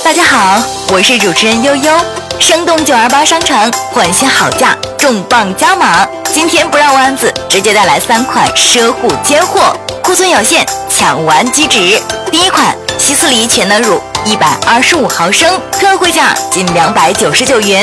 大家好，我是主持人悠悠。生动928商城换新好价，重磅加码！今天不让弯子，直接带来3款奢护尖货，库存有限，抢完即止。第一款希思黎全能乳125毫升，特惠价仅299元。